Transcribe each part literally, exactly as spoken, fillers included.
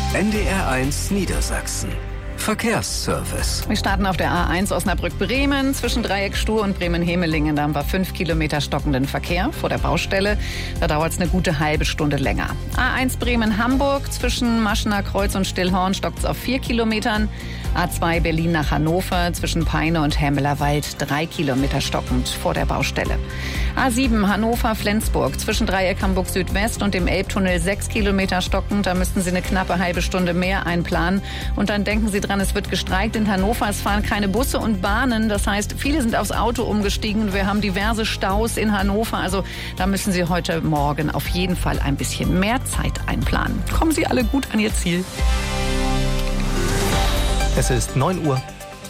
N D R eins Niedersachsen. Verkehrsservice. Wir starten auf der A eins Osnabrück-Bremen zwischen Dreieck Stur und Bremen-Hemelingen. Da haben wir fünf Kilometer stockenden Verkehr vor der Baustelle. Da dauert es eine gute halbe Stunde länger. A eins Bremen-Hamburg zwischen Maschener Kreuz und Stillhorn stockt es auf vier Kilometern. A zwei Berlin nach Hannover zwischen Peine und Hämelerwald drei Kilometer stockend vor der Baustelle. A sieben Hannover-Flensburg zwischen Dreieck Hamburg Südwest und dem Elbtunnel sechs Kilometer stockend. Da müssten Sie eine knappe halbe Stunde mehr einplanen. Und dann denken Sie dran, es wird gestreikt in Hannover. Es fahren keine Busse und Bahnen. Das heißt, viele sind aufs Auto umgestiegen. Wir haben diverse Staus in Hannover. Also da müssen Sie heute Morgen auf jeden Fall ein bisschen mehr Zeit einplanen. Kommen Sie alle gut an Ihr Ziel. Es ist neun Uhr.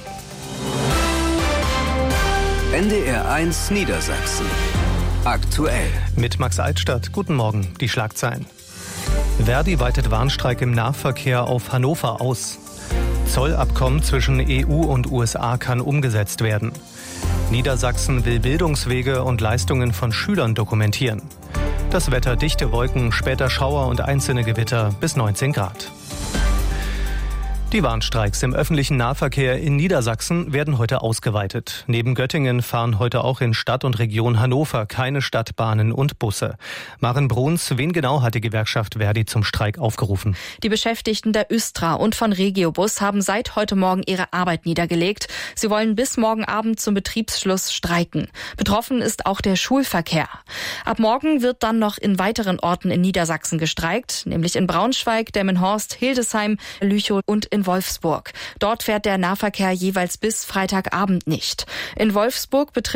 N D R eins Niedersachsen. Aktuell. Mit Max Altstadt. Guten Morgen. Die Schlagzeilen. Verdi weitet Warnstreik im Nahverkehr auf Hannover aus. Zollabkommen zwischen E U und U S A kann umgesetzt werden. Niedersachsen will Bildungswege und Leistungen von Schülern dokumentieren. Das Wetter: dichte Wolken, später Schauer und einzelne Gewitter bis neunzehn Grad. Die Warnstreiks im öffentlichen Nahverkehr in Niedersachsen werden heute ausgeweitet. Neben Göttingen fahren heute auch in Stadt und Region Hannover keine Stadtbahnen und Busse. Maren Bruns, wen genau hat die Gewerkschaft Verdi zum Streik aufgerufen? Die Beschäftigten der Östra und von Regiobus haben seit heute Morgen ihre Arbeit niedergelegt. Sie wollen bis morgen Abend zum Betriebsschluss streiken. Betroffen ist auch der Schulverkehr. Ab morgen wird dann noch in weiteren Orten in Niedersachsen gestreikt, nämlich in Braunschweig, Delmenhorst, Hildesheim, Lüchow und in Wolfsburg. Dort fährt der Nahverkehr jeweils bis Freitagabend nicht. In Wolfsburg betrifft